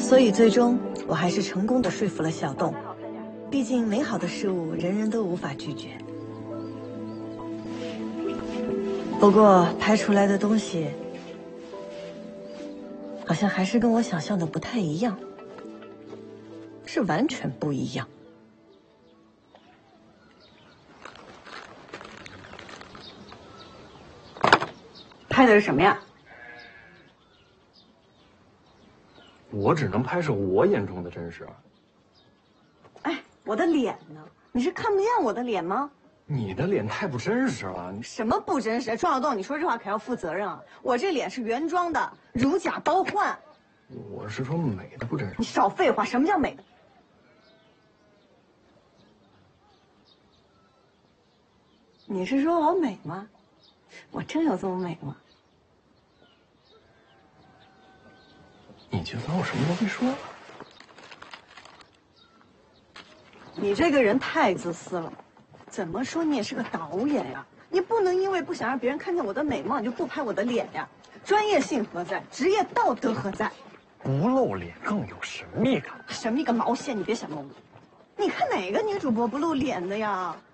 所以最终我还是成功的说服了小洞，毕竟美好的事物人人都无法拒绝。不过拍出来的东西，好像还是跟我想象的不太一样，是完全不一样。拍的是什么呀？ 我只能拍摄我眼中的真实。 哎，我的脸呢？你是看不见我的脸吗？ 你的脸太不真实了。 什么不真实？庄小洞，你说这话可要负责任啊！我这脸是原装的，如假包换。 我是说美的不真实。 你少废话，什么叫美的？你是说我美吗？我真有这么美吗？ 你就当我什么都没说。 你这个人太自私了，怎么说你也是个导演呀？你不能因为不想让别人看见我的美貌，你就不拍我的脸呀？专业性何在？职业道德何在？ 不露脸更有神秘感。 神秘个毛线！你别想蒙我。你看哪个女主播不露脸的呀？